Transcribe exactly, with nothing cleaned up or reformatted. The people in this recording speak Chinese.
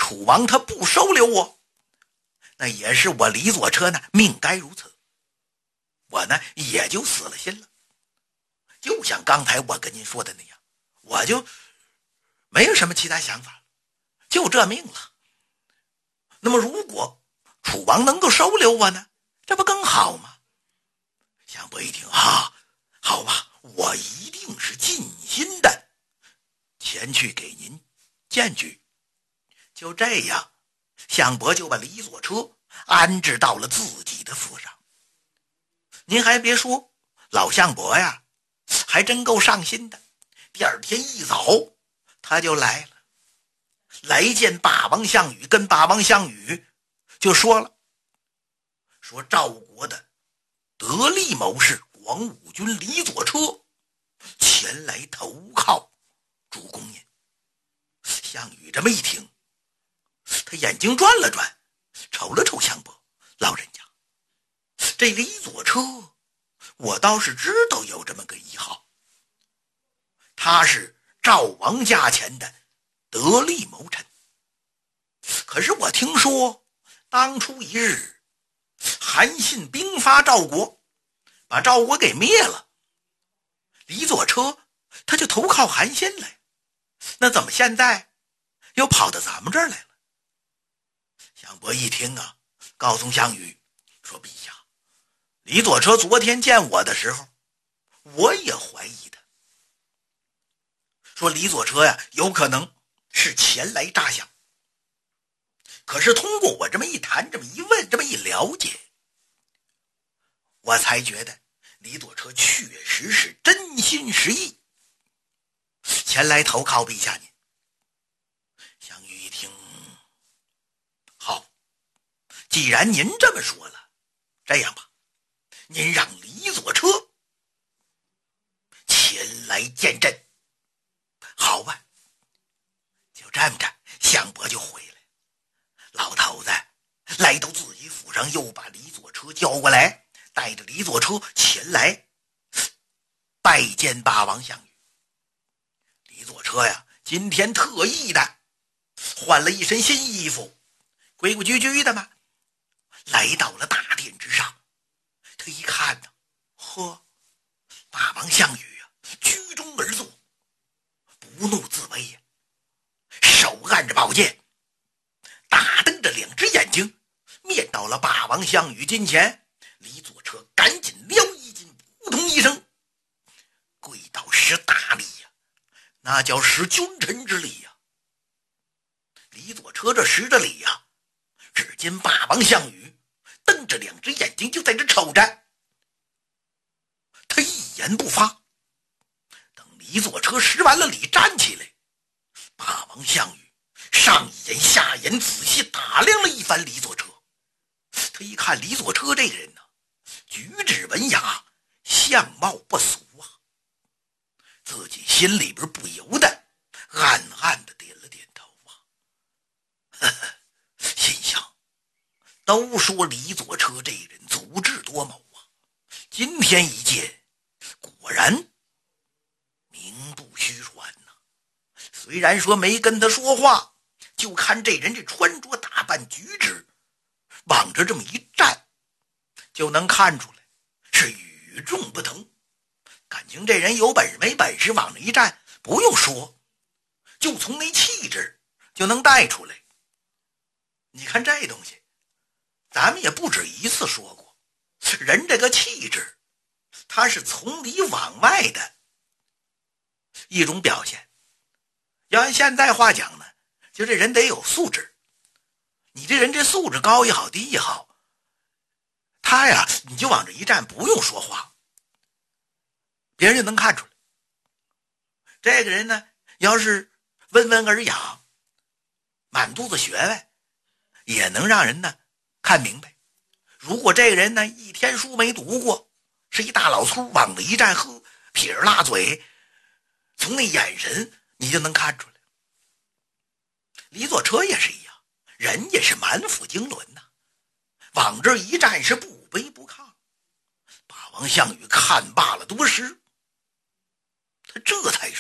楚王他不收留我，那也是我李左车呢命该如此，我呢也就死了心了。就像刚才我跟您说的那样，我就没有什么其他想法，就这命了。那么如果楚王能够收留我呢，这不更好吗？项伯一听，啊，好吧，我一定是尽心的前去给您荐举。就这样，项伯就把李左车安置到了自己的府上。您还别说，老项伯呀还真够上心的。第二天一早他就来了，来见霸王项羽，跟霸王项羽就说了，说赵国的得力谋士广武军李左车前来投靠主公您。项羽这么一听，他眼睛转了转，瞅了瞅项伯，老人家，这李左车我倒是知道有这么个一号，他是赵王家前的得力谋臣。可是我听说当初一日韩信兵发赵国，把赵国给灭了，李左车他就投靠韩信来，那怎么现在又跑到咱们这儿来了？项伯一听啊，告诉项羽说，陛下，李左车昨天见我的时候，我也怀疑他，说李左车呀有可能是前来诈降。可是通过我这么一谈，这么一问，这么一了解，我才觉得李左车确实是真心实意前来投靠陛下您。项羽一听，好，既然您这么说了，这样吧，您让李左车前来见朕。好吧，就这么着，项伯就回来。老头子来到自己府上，又把李左车叫过来，带着李左车前来拜见霸王项羽。李左车呀，今天特意的换了一身新衣服，规规矩矩的嘛，来到了大殿之上。他一看呢，呵，霸王项羽啊，居中而坐，不怒自威呀，手按着宝剑，大瞪着两只眼睛，面到了霸王项羽近前。李左车赶紧撩衣襟，扑通一声跪倒施大礼呀、啊，那叫施君臣之礼呀、啊。李左车这施着礼呀、啊，只见霸王项羽瞪着两只眼睛就在这瞅着，他一言不发。等李左车施完了礼，站起来，霸王项羽上眼下眼仔细打量了一番李左车。他一看李左车这个人呢、啊，举止文雅，相貌不俗啊，自己心里边不由得暗暗的点了点头啊，呵呵，心想，都说李左车这人足智多谋啊，今天一见，果然名不虚传呐、啊。虽然说没跟他说话，就看这人这穿着打扮举止，往这这么一站，就能看出来是与众不同。感情这人有本事没本事，往那一站不用说，就从那气质就能带出来。你看这东西咱们也不止一次说过，人这个气质它是从里往外的一种表现。要按现在话讲呢，就这人得有素质。你这人这素质高也好低也好，他呀你就往这一站，不用说话，别人就能看出来。这个人呢要是温文尔雅，满肚子学问，也能让人呢看明白。如果这个人呢一天书没读过，是一大老粗，往那一站，呵，撇着辣嘴，从那眼神你就能看出来。李左车也是一样，人也是满腹经纶呐、啊，往这一站是不卑不亢。霸王项羽看罢了多时，他这才说